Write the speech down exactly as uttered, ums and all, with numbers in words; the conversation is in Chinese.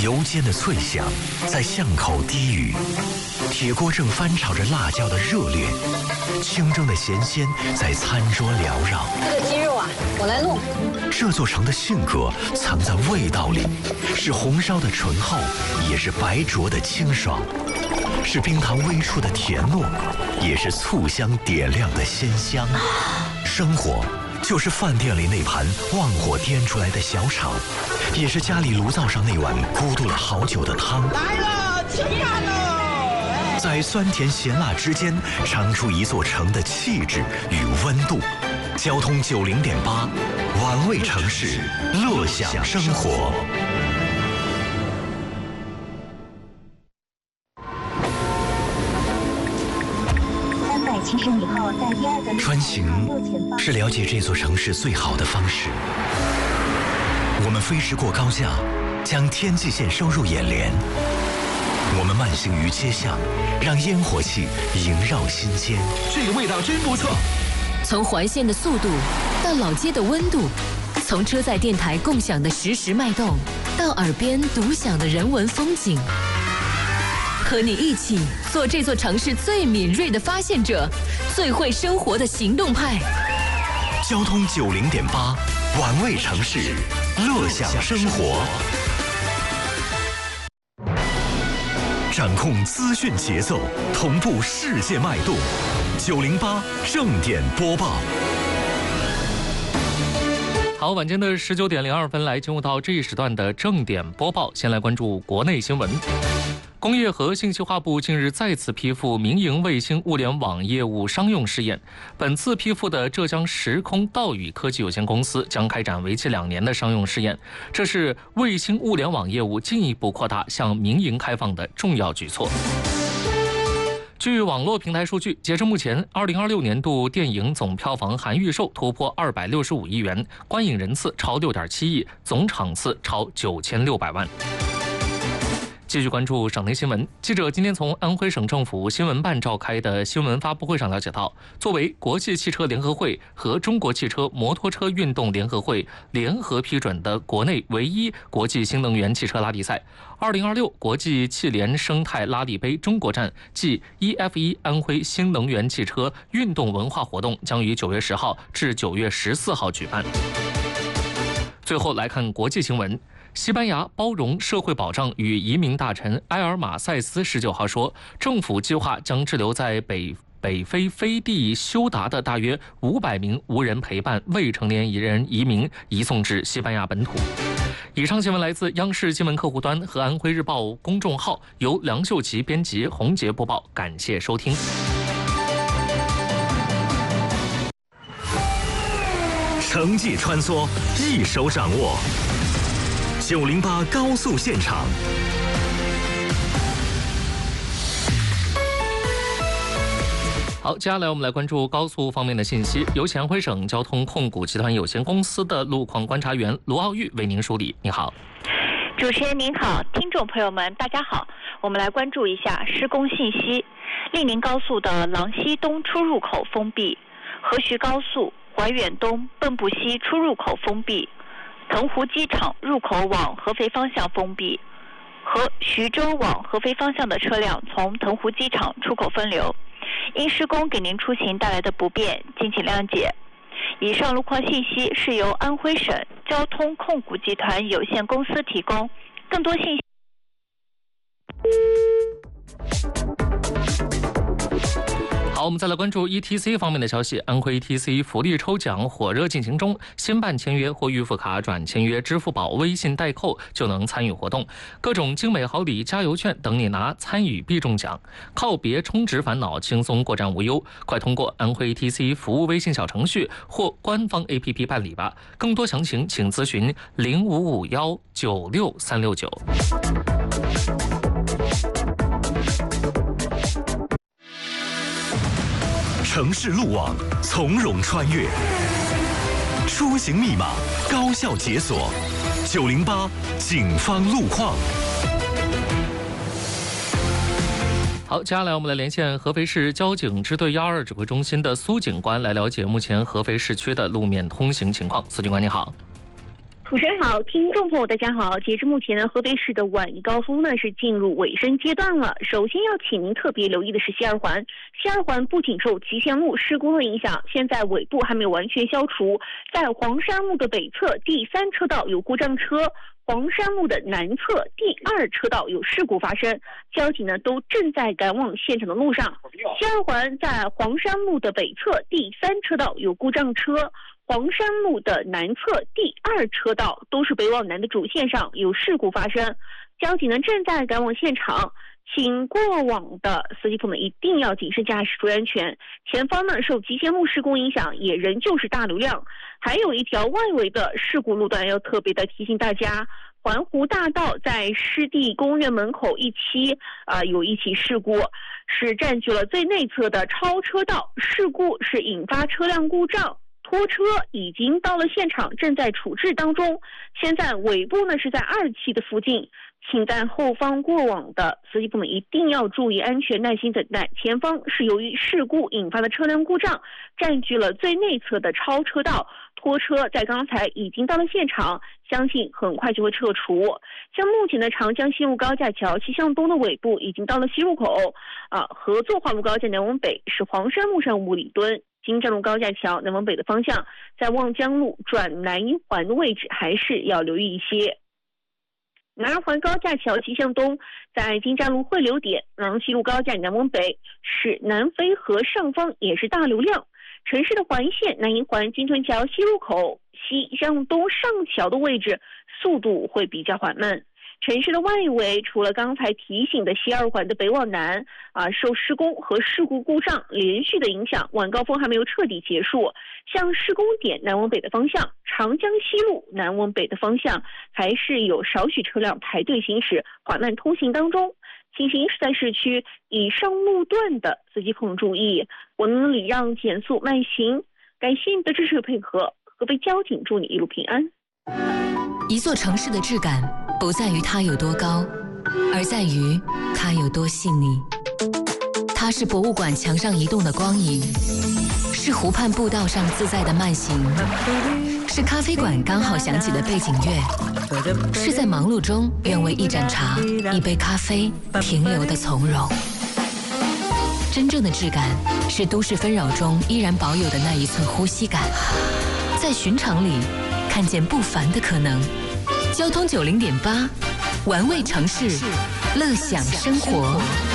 油煎的脆响在巷口低语，铁锅正翻炒着辣椒的热烈，清蒸的咸鲜在餐桌缭绕。 这个鸡肉啊，我来弄。 这座城的性格藏在味道里，是红烧的醇厚，也是白灼的清爽，是冰糖微触的甜糯，也是醋香点亮的鲜香。生活就是饭店里那盘旺火颠出来的小炒，也是家里炉灶上那碗咕嘟了好久的汤。 来了，吃饭喽！ 在酸甜咸辣之间，尝出一座城的气质与温度。交通九零点八，玩味城市，乐享生活。 三百七十米后，在第二个穿行是了解这座城市最好的方式。我们飞驰过高架，将天际线收入眼帘。我们慢行于街巷，让烟火气萦绕心间。 这个味道真不错。 从环线的速度到老街的温度，从车载电台共享的实时脉动，到耳边独享的人文风景，和你一起做这座城市最敏锐的发现者，最会生活的行动派。 交通九零点八，玩味城市，乐享生活。掌控资讯节奏，同步世界脉动。九零八正点播报。 好，晚间的十九点零二分，来进入到这一时段的正点播报。先来关注国内新闻。工业和信息化部近日再次批复民营卫星物联网业务商用试验。本次批复的浙江时空道宇科技有限公司将开展为期两年的商用试验，这是卫星物联网业务进一步扩大向民营开放的重要举措。据网络平台数据，截至目前，二零二六年度电影总票房含预售突破二百六十五亿元，观影人次超六点七亿，总场次超九千六百万。继续关注省内新闻。记者今天从安徽省政府新闻办召开的新闻发布会上了解到，作为国际汽车联合会和中国汽车摩托车运动联合会联合批准的国内唯一国际新能源汽车拉力赛，二零二六国际汽联生态拉力杯中国站暨 E F 一 安徽新能源汽车运动文化活动将于九月十号至九月十四号举办。最后来看国际新闻。西班牙包容社会保障与移民大臣埃尔马塞斯十九号说，政府计划将滞留在北北非飞地休达的大约五百名无人陪伴未成年人移民移送至西班牙本土。以上新闻来自央视新闻客户端和安徽日报公众号，由梁秀琪编辑，洪杰播报，感谢收听。 城际穿梭，一手掌握。九零八高速现场。 好，接下来我们来关注高速方面的信息。由安徽省交通控股集团有限公司的路况观察员卢奥玉为您梳理。你好， 主持人您好，听众朋友们大家好，我们来关注一下施工信息。令宁高速的郎西东出入口封闭，河徐高速怀远东蚌埠西出入口封闭，腾湖机场入口往合肥方向封闭，和徐州往合肥方向的车辆从腾湖机场出口分流。因施工给您出行带来的不便，敬请谅解。以上路况信息是由安徽省交通控股集团有限公司提供，更多信息。 好，我们再来关注 E T C 方面的消息。安徽 E T C 福利抽奖火热进行中，新办签约或预付卡转签约支付宝微信代扣就能参与活动，各种精美好礼、加油券等你拿，参与必中奖。靠别充值烦恼，轻松过站无忧，快通过安徽 E T C 服务微信小程序或官方 A P P 办理吧。更多详情请咨询零五五幺九六三六九。 城市路网从容穿越，出行密码高效解锁。九零八警方路况。 好，接下来我们来连线合肥市交警支队幺二指挥中心的苏警官，来了解目前合肥市区的路面通行情况。苏警官你好。 主持人好，听众朋友大家好。截至目前呢，河北市的晚一高峰呢是进入尾声阶段了。首先要请您特别留意的是西二环，西二环不仅受吉祥路施工的影响，现在尾部还没有完全消除，在黄山路的北侧第三车道有故障车，黄山路的南侧第二车道有事故发生，交警呢都正在赶往现场的路上。西二环在黄山路的北侧第三车道有故障车，黄山路的南侧第二车道都是北往南的主线上有事故发生，交警呢正在赶往现场，请过往的司机朋友们一定要谨慎驾驶，注意安全。前方呢受吉祥路施工影响，也仍旧是大流量，还有一条外围的事故路段要特别的提醒大家。环湖大道在湿地公园门口一期啊、呃、有一起事故，是占据了最内侧的超车道，事故是引发车辆故障。拖车已经到了现场，正在处置当中。现在尾部呢是在二期的附近，请在后方过往的司机朋友们一定要注意安全，耐心等待。前方是由于事故引发的车辆故障，占据了最内侧的超车道，拖车在刚才已经到了现场，相信很快就会撤除。像目前的长江西路高架桥西向东的尾部已经到了西入口，啊，合作化路高架南往北是黄山路上五里墩。金站路高架桥南往北的方向，在望江路转南一环的位置还是要留意一些。南二环高架桥西向东，在金站路汇流点，廊西路高架南往北是南淝河上方也是大流量。城市的环线南一环金屯桥西入口西向东上桥的位置，速度会比较缓慢。城市的外围，除了刚才提醒的西二环的北往南啊，受施工和事故故障连续的影响，晚高峰还没有彻底结束。向施工点南往北的方向，长江西路南往北的方向，还是有少许车辆排队行驶，缓慢通行当中。请行驶在市区以上路段的司机朋友注意，我们礼让减速慢行。感谢你的支持和配合，河北交警祝你一路平安。 一座城市的质感不在于它有多高，而在于它有多细腻。它是博物馆墙上移动的光影，是湖畔步道上自在的慢行，是咖啡馆刚好响起的背景乐，是在忙碌中愿为一盏茶、一杯咖啡停留的从容。真正的质感是都市纷扰中依然保有的那一寸呼吸感，在寻常里看见不凡的可能。交通九零点八，玩味城市，乐享生活。